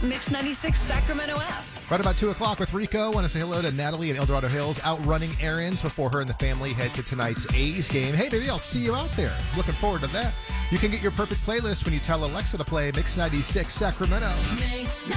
Mix 96 Sacramento app. Right about 2 o'clock with Rico. Want to say hello to Natalie in El Dorado Hills, out running errands before her and the family head to tonight's A's game. Hey, maybe I'll see you out there. Looking forward to that. You can get your perfect playlist when you tell Alexa to play Mix 96 Sacramento. Mix